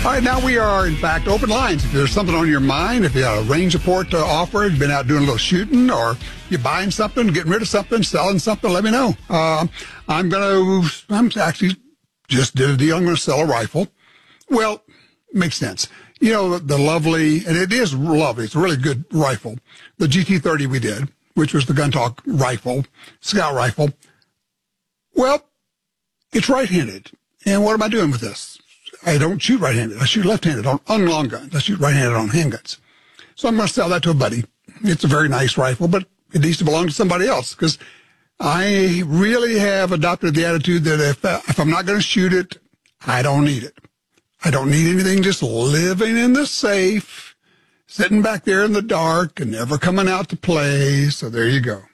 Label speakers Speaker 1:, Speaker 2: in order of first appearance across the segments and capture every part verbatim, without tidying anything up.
Speaker 1: All right, now we are, in fact, open lines. If there's something on your mind, if you got a range report to offer, you've been out doing a little shooting, or you're buying something, getting rid of something, selling something, let me know. Uh, I'm going to, I'm actually just did a deal. I'm going to sell a rifle. Well, makes sense. You know, the lovely, and it is lovely, it's a really good rifle, the G T thirty we did, which was the Gun Talk rifle, scout rifle. Well, it's right-handed. And what am I doing with this? I don't shoot right-handed. I shoot left-handed on, on long guns. I shoot right-handed on handguns. So I'm going to sell that to a buddy. It's a very nice rifle, but it needs to belong to somebody else because I really have adopted the attitude that if, uh, if I'm not going to shoot it, I don't need it. I don't need anything just living in the safe, sitting back there in the dark and never coming out to play. So there you go.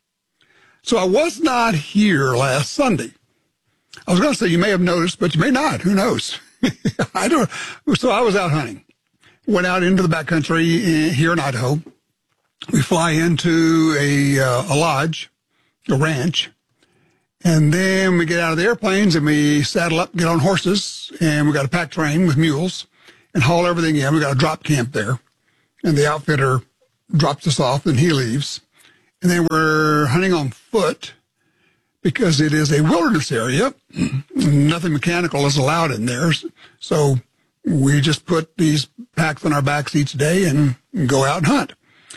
Speaker 1: So I was not here last Sunday. I was going to say you may have noticed, but you may not. Who knows? I don't. So I was out hunting. Went out into the backcountry here in Idaho. We fly into a, uh, a lodge, a ranch, and then we get out of the airplanes and we saddle up, get on horses, and we got a pack train with mules and haul everything in. We got a drop camp there, and the outfitter drops us off, and he leaves. And then we're hunting on foot because it is a wilderness area. Nothing mechanical is allowed in there. So we just put these packs on our backs each day and go out and hunt.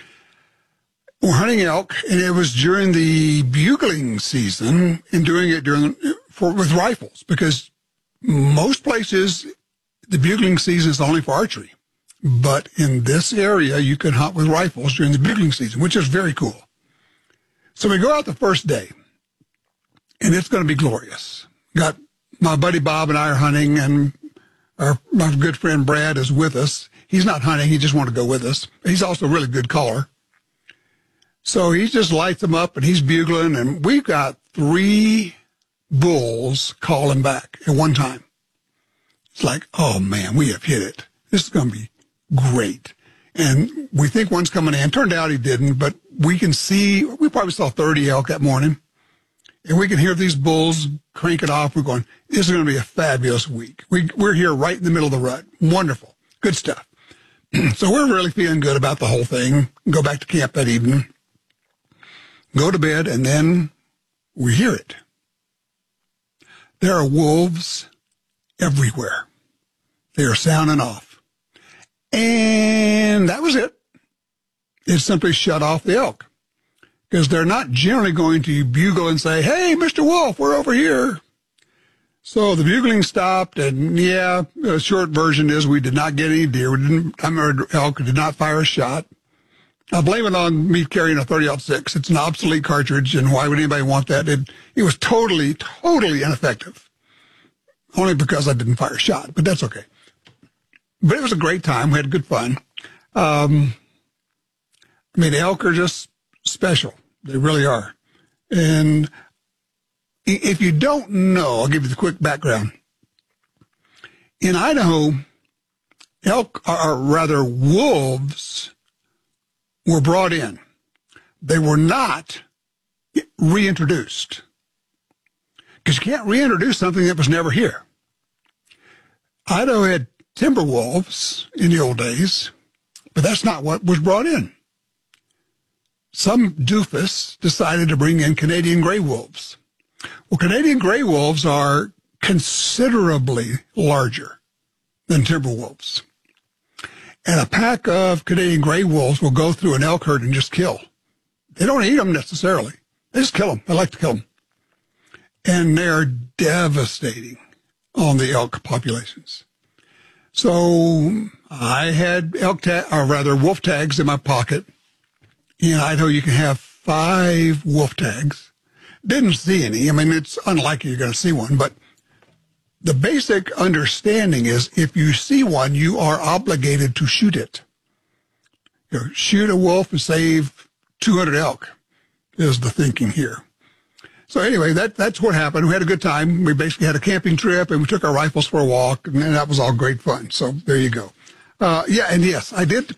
Speaker 1: We're hunting elk, and it was during the bugling season and doing it during for with rifles because most places the bugling season is only for archery. But in this area, you can hunt with rifles during the bugling season, which is very cool. So we go out the first day, and it's going to be glorious. Got my buddy Bob and I are hunting, and our my good friend Brad is with us. He's not hunting. He just wanted to go with us. He's also a really good caller. So he just lights them up, and he's bugling, and we've got three bulls calling back at one time. It's like, oh, man, we have hit it. This is going to be great. And we think one's coming in. Turned out he didn't, but we can see, we probably saw thirty elk that morning. And we can hear these bulls crank it off. We're going, this is going to be a fabulous week. We, we're here right in the middle of the rut. Wonderful. Good stuff. So we're really feeling good about the whole thing. Go back to camp that evening. Go to bed, and then we hear it. There are wolves everywhere. They are sounding off. And that was it. It simply shut off the elk. Because they're not generally going to bugle and say, hey, Mister Wolf, we're over here. So the bugling stopped, and yeah, the short version is we did not get any deer. We didn't, I remember elk did not fire a shot. I blame it on me carrying a thirty aught six. It's an obsolete cartridge, and why would anybody want that? It, it was totally, totally ineffective. Only because I didn't fire a shot, but that's okay. But it was a great time. We had good fun. Um, I mean, elk are just special. They really are. And if you don't know, I'll give you the quick background. In Idaho, elk, or rather wolves, were brought in. They were not reintroduced. Because you can't reintroduce something that was never here. Idaho had timber wolves in the old days, but that's not what was brought in. Some doofus decided to bring in Canadian gray wolves. Well, Canadian gray wolves are considerably larger than timber wolves. And a pack of Canadian gray wolves will go through an elk herd and just kill. They don't eat them necessarily. They just kill them. They like to kill them. And they're devastating on the elk populations. So I had elk tag, or rather wolf tags in my pocket. In Idaho, you can have five wolf tags. Didn't see any. I mean, it's unlikely you're going to see one, but the basic understanding is if you see one, you are obligated to shoot it. You know, shoot a wolf and save two hundred elk is the thinking here. So anyway, that that's what happened. We had a good time. We basically had a camping trip, and we took our rifles for a walk, and that was all great fun. So there you go. Uh, yeah, and yes, I did.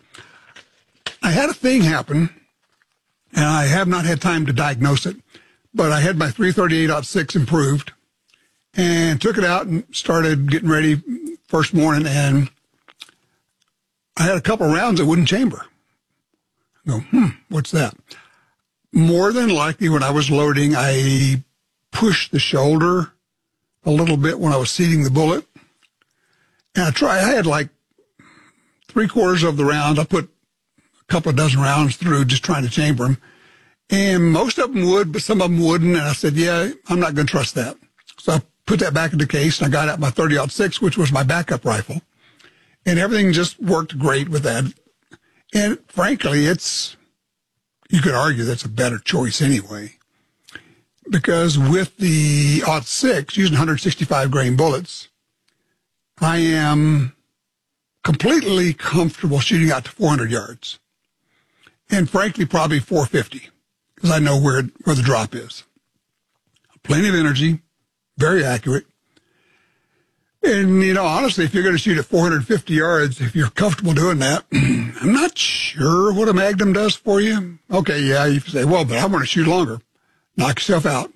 Speaker 1: I had a thing happen, and I have not had time to diagnose it, but I had my three thirty-eight aught six improved, and took it out and started getting ready first morning, and I had a couple rounds that wouldn't chamber. I go, hmm, what's that? More than likely, when I was loading, I pushed the shoulder a little bit when I was seating the bullet. And I tried, I had like three quarters of the rounds. I put a couple of dozen rounds through just trying to chamber them. And most of them would, but some of them wouldn't. And I said, yeah, I'm not going to trust that. So I put that back in the case, and I got out my thirty aught six, which was my backup rifle. And everything just worked great with that. And frankly, it's, you could argue that's a better choice anyway. Because with the aught six, using one sixty-five grain bullets, I am completely comfortable shooting out to four hundred yards. And frankly, probably four fifty, because I know where, where the drop is. Plenty of energy, very accurate. And, you know, honestly, if you're going to shoot at four hundred fifty yards, if you're comfortable doing that, I'm not sure what a Magnum does for you. Okay, yeah, you can say, well, but I want to shoot longer. Knock yourself out.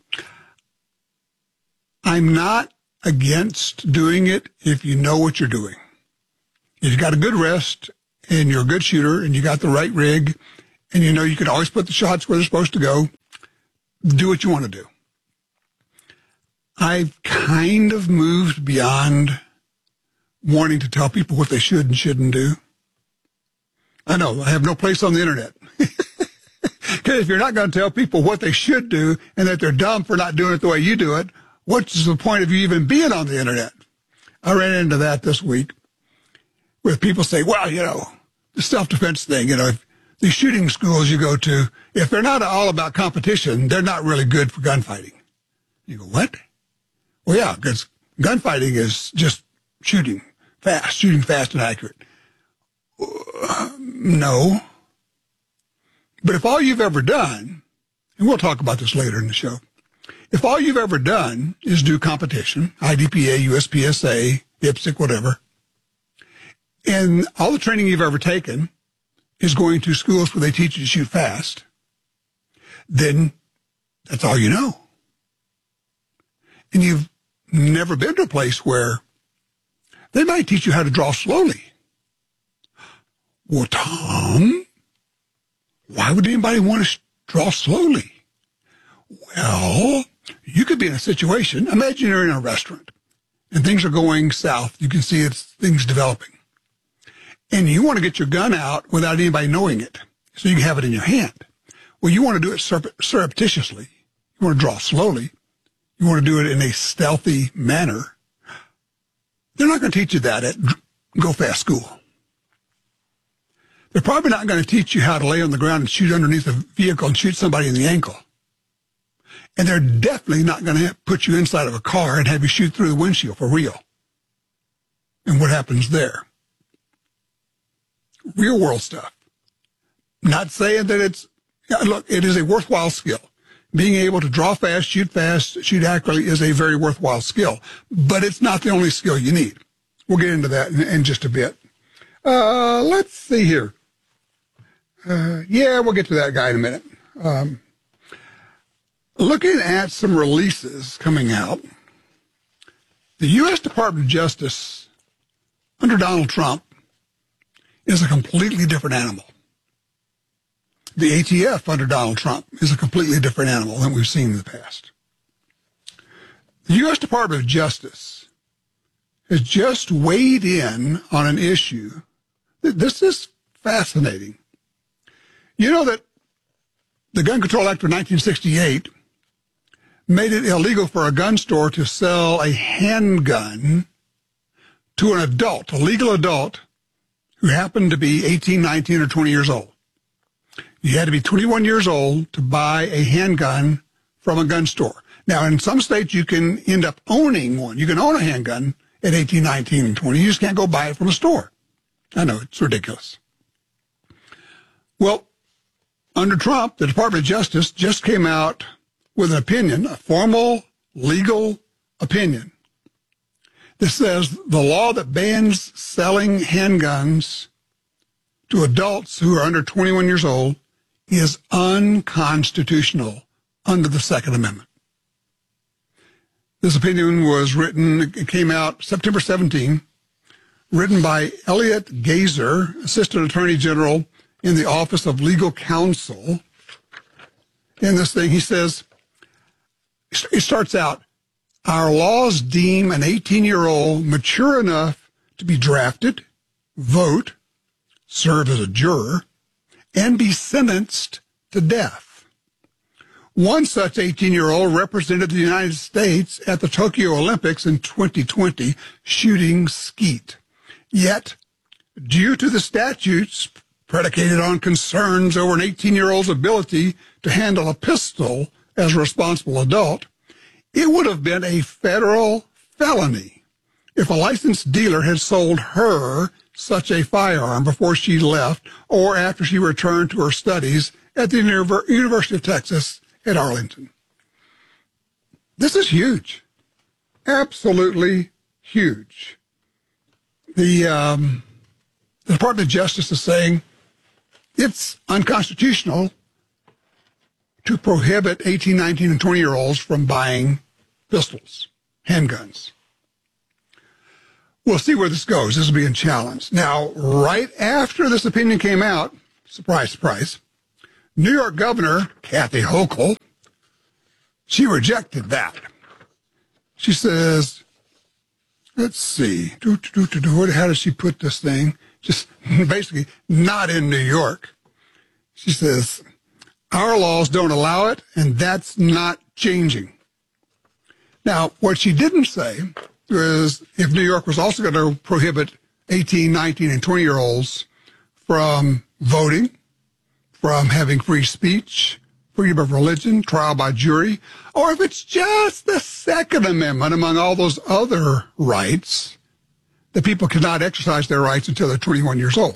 Speaker 1: I'm not against doing it if you know what you're doing. If you got a good rest and you're a good shooter and you got the right rig and you know you can always put the shots where they're supposed to go, do what you want to do. I've kind of moved beyond wanting to tell people what they should and shouldn't do. I know, I have no place on the internet. Because if you're not going to tell people what they should do and that they're dumb for not doing it the way you do it, what's the point of you even being on the internet? I ran into that this week where people say, well, you know, the self-defense thing, you know, if these shooting schools you go to, if they're not all about competition, they're not really good for gunfighting. You go, what? Well, yeah, because gunfighting is just shooting fast, shooting fast and accurate. Uh, no. But if all you've ever done, and we'll talk about this later in the show, if all you've ever done is do competition, I D P A, U S P S A, I P S C, whatever, and all the training you've ever taken is going to schools where they teach you to shoot fast, then that's all you know. And you've never been to a place where they might teach you how to draw slowly. Well, Tom, why would anybody want to draw slowly? Well, you could be in a situation, imagine you're in a restaurant and things are going south. You can see it's things developing. And you want to get your gun out without anybody knowing it so you can have it in your hand. Well, you want to do it surreptitiously. You want to draw slowly. You want to do it in a stealthy manner. They're not going to teach you that at Go Fast School. They're probably not going to teach you how to lay on the ground and shoot underneath a vehicle and shoot somebody in the ankle. And they're definitely not going to put you inside of a car and have you shoot through the windshield for real. And what happens there? Real world stuff. Not saying that it's, look, it is a worthwhile skill. Being able to draw fast, shoot fast, shoot accurately is a very worthwhile skill. But it's not the only skill you need. We'll get into that in, in just a bit. Uh, let's see here. Uh, yeah, we'll get to that guy in a minute. Um, looking at some releases coming out, the U S Department of Justice under Donald Trump is a completely different animal. The A T F under Donald Trump is a completely different animal than we've seen in the past. The U S Department of Justice has just weighed in on an issue. This is fascinating. You know that the Gun Control Act of nineteen sixty-eight made it illegal for a gun store to sell a handgun to an adult, a legal adult, who happened to be eighteen, nineteen, or twenty years old. You had to be twenty-one years old to buy a handgun from a gun store. Now, in some states, you can end up owning one. You can own a handgun at eighteen, nineteen, and twenty. You just can't go buy it from a store. I know, it's ridiculous. Well, under Trump, the Department of Justice just came out with an opinion, a formal legal opinion, that says the law that bans selling handguns to adults who are under twenty-one years old is unconstitutional under the Second Amendment. This opinion was written, it came out September seventeenth written by Elliot Gazer, Assistant Attorney General in the Office of Legal Counsel. In this thing, he says, it starts out, our laws deem an eighteen-year-old mature enough to be drafted, vote, serve as a juror, and be sentenced to death. One such eighteen-year-old represented the United States at the Tokyo Olympics in twenty twenty, shooting skeet. Yet, due to the statutes predicated on concerns over an eighteen-year-old's ability to handle a pistol as a responsible adult, it would have been a federal felony if a licensed dealer had sold her such a firearm before she left or after she returned to her studies at the Univer- University of Texas at Arlington. This is huge. Absolutely huge. The, um, the Department of Justice is saying it's unconstitutional to prohibit eighteen, nineteen, and twenty-year-olds from buying pistols, handguns. We'll see where this goes. This is being challenged. Now, right after this opinion came out, surprise, surprise, New York Governor Kathy Hochul, she rejected that. She says, let's see, do, do, do, do, how does she put this thing? Just basically not in New York. She says, our laws don't allow it, and that's not changing. Now, what she didn't say was if New York was also going to prohibit eighteen, nineteen, and twenty-year-olds from voting, from having free speech, freedom of religion, trial by jury, or if it's just the Second Amendment among all those other rights, that people cannot exercise their rights until they're twenty-one years old.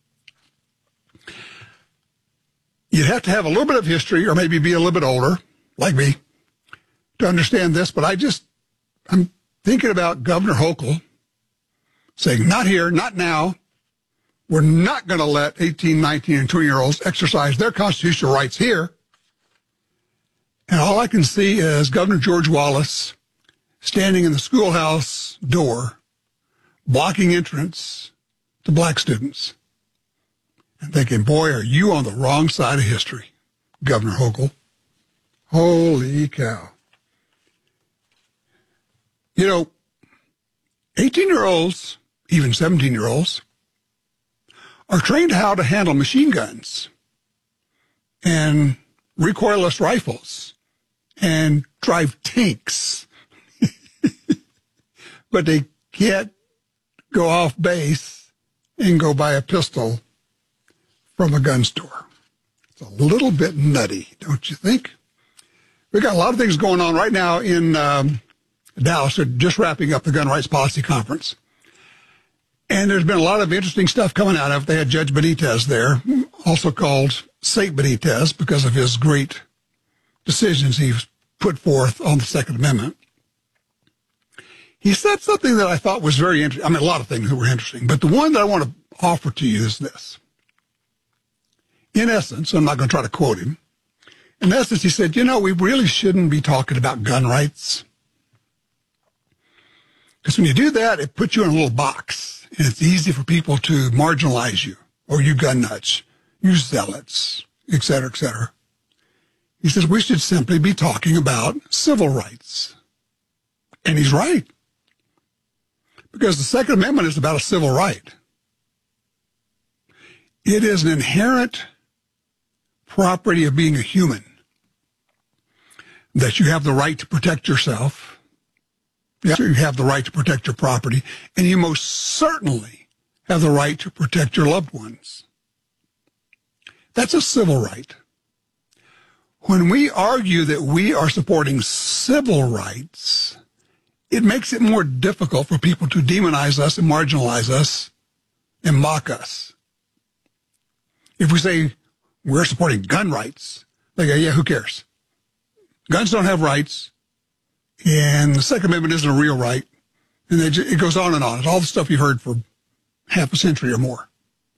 Speaker 1: You'd have to have a little bit of history or maybe be a little bit older, like me, to understand this, but I just, I'm thinking about Governor Hochul saying, not here, not now. We're not going to let eighteen, nineteen, and twenty-year-olds exercise their constitutional rights here. And all I can see is Governor George Wallace standing in the schoolhouse door, blocking entrance to black students, and thinking, boy, are you on the wrong side of history, Governor Hochul. Holy cow. You know, eighteen-year-olds, even seventeen-year-olds, are trained how to handle machine guns and recoilless rifles and drive tanks. But they can't go off base and go buy a pistol from a gun store. It's a little bit nutty, don't you think? We've got a lot of things going on right now in um, Dallas. They're just wrapping up the Gun Rights Policy Conference. And there's been a lot of interesting stuff coming out of it. They had Judge Benitez there, also called Saint Benitez because of his great decisions he's put forth on the Second Amendment. He said something that I thought was very interesting. I mean, a lot of things that were interesting, but the one that I want to offer to you is this. In essence, I'm not going to try to quote him. In essence, he said, you know, we really shouldn't be talking about gun rights. Because when you do that, it puts you in a little box, and it's easy for people to marginalize you, or you gun nuts, you zealots, et cetera, et cetera. He says we should simply be talking about civil rights. And he's right. Because the Second Amendment is about a civil right. It is an inherent property of being a human that you have the right to protect yourself. You have the right to protect your property, and you most certainly have the right to protect your loved ones. That's a civil right. When we argue that we are supporting civil rights, it makes it more difficult for people to demonize us and marginalize us and mock us. If we say we're supporting gun rights, they go, yeah, who cares? Guns don't have rights, and the Second Amendment isn't a real right. And they just, it goes on and on. It's all the stuff you heard for half a century or more.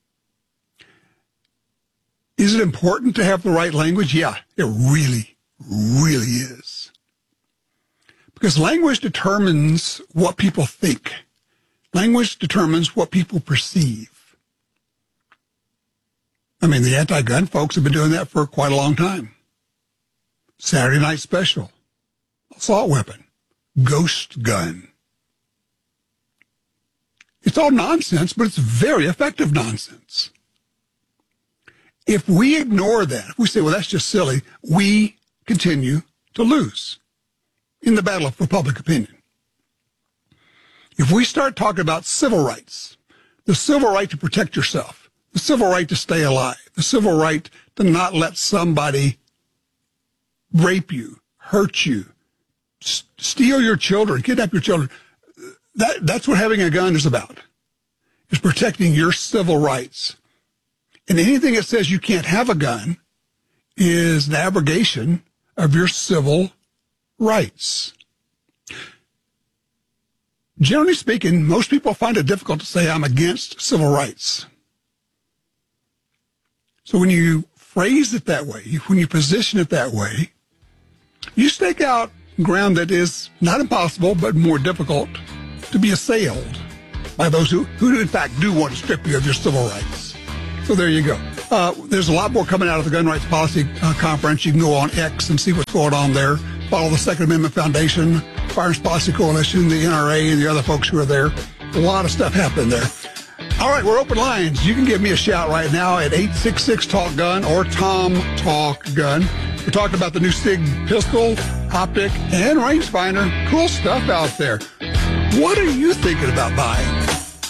Speaker 1: Is it important to have the right language? Yeah, it really, really is. Because language determines what people think. Language determines what people perceive. I mean, the anti-gun folks have been doing that for quite a long time. Saturday Night Special, assault weapon, ghost gun. It's all nonsense, but it's very effective nonsense. If we ignore that, if we say, well, that's just silly, we continue to lose in the battle for public opinion. If we start talking about civil rights, the civil right to protect yourself, the civil right to stay alive, the civil right to not let somebody rape you, hurt you, s- steal your children, kidnap your children, that, that's what having a gun is about, is protecting your civil rights. And anything that says you can't have a gun is an abrogation of your civil rights. Generally speaking, most people find it difficult to say I'm against civil rights. So when you phrase it that way, when you position it that way, you stake out ground that is not impossible, but more difficult to be assailed by those who, who in fact do want to strip you of your civil rights. So there you go. Uh, there's a lot more coming out of the Gun Rights Policy uh, Conference. You can go on X and see what's going on there. Follow the Second Amendment Foundation, Firearms Policy Coalition, the N R A, and the other folks who are there. A lot of stuff happening there. All right, we're open lines. You can give me a shout right now at eight six six talk gun or Tom Talk Gun. We're talking about the new SIG pistol, optic, and rangefinder. Cool stuff out there. What are you thinking about buying?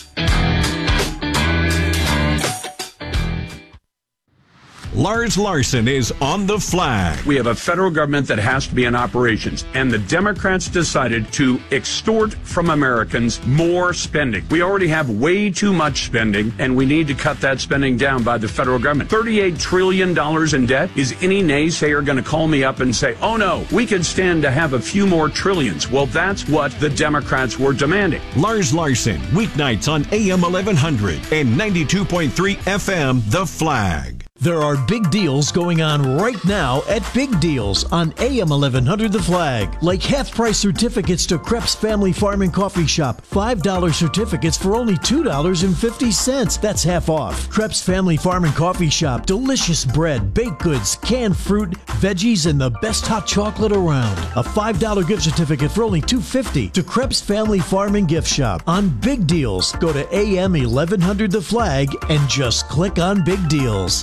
Speaker 2: Lars Larson is on the flag.
Speaker 3: We have a federal government that has to be in operations, and the Democrats decided to extort from Americans more spending. We already have way too much spending, and we need to cut that spending down by the federal government. thirty-eight trillion dollars in debt. Is any naysayer going to call me up and say, oh no, we could stand to have a few more trillions? Well, that's what the Democrats were demanding.
Speaker 2: Lars Larson, weeknights on A M eleven hundred and ninety-two point three F M, The Flag.
Speaker 4: There are big deals going on right now at Big Deals on A M eleven hundred The Flag. Like half-price certificates to Krebs Family Farm and Coffee Shop. five dollar certificates for only two dollars and fifty cents. That's half off. Krebs Family Farm and Coffee Shop. Delicious bread, baked goods, canned fruit, veggies, and the best hot chocolate around. A five dollar gift certificate for only two dollars and fifty cents to Krebs Family Farm and Gift Shop. On Big Deals, go to A M eleven hundred The Flag and just click on Big Deals.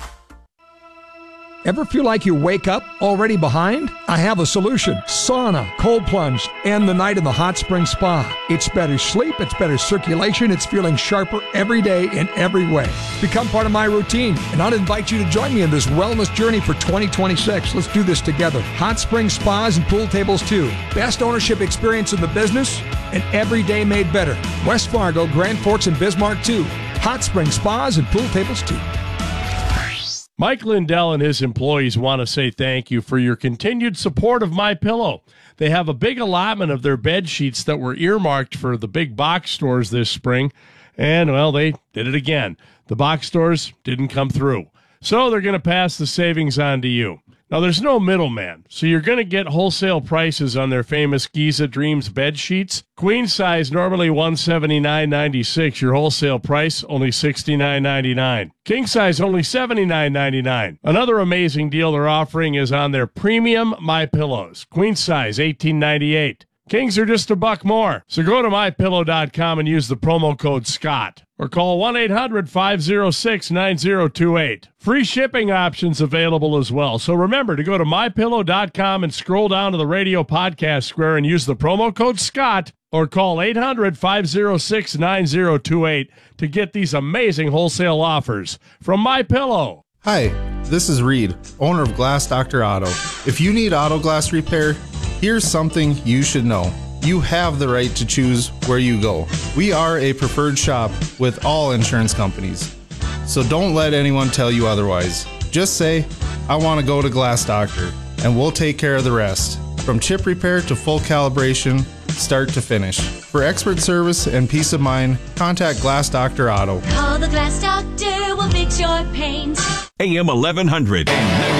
Speaker 5: Ever feel like you wake up already behind? I have a solution. Sauna, cold plunge, and the night in the hot spring spa. It's better sleep, it's better circulation, it's feeling sharper every day in every way. Become part of my routine, and I'll invite you to join me in this wellness journey for twenty twenty-six. Let's do this together. Hot spring spas and pool tables too. Best ownership experience in the business, and every day made better. West Fargo, Grand Forks, and Bismarck too. Hot spring spas and pool tables too.
Speaker 6: Mike Lindell and his employees want to say thank you for your continued support of MyPillow. They have a big allotment of their bed sheets that were earmarked for the big box stores this spring, and, well, they did it again. The box stores didn't come through, so they're going to pass the savings on to you. Now, there's no middleman, so you're going to get wholesale prices on their famous Giza Dreams bed sheets. Queen size, normally one hundred seventy-nine dollars and ninety-six cents. Your wholesale price, only sixty-nine dollars and ninety-nine cents. King size, only seventy-nine dollars and ninety-nine cents. Another amazing deal they're offering is on their premium MyPillows. Queen size, eighteen dollars and ninety-eight cents. Kings are just a buck more. So go to my pillow dot com and use the promo code SCOTT. Or call one eight hundred five oh six nine oh two eight. Free shipping options available as well. So remember to go to my pillow dot com and scroll down to the radio podcast square and use the promo code SCOTT. Or call eight hundred five oh six nine oh two eight to get these amazing wholesale offers from MyPillow.
Speaker 7: Hi, this is Reed, owner of Glass Doctor Auto. If you need auto glass repair, here's something you should know. You have the right to choose where you go. We are a preferred shop with all insurance companies. So don't let anyone tell you otherwise. Just say, I want to go to Glass Doctor, and we'll take care of the rest. From chip repair to full calibration, start to finish. For expert service and peace of mind, contact Glass Doctor Auto.
Speaker 8: Call the Glass Doctor, we'll fix your paint.
Speaker 2: A M eleven hundred and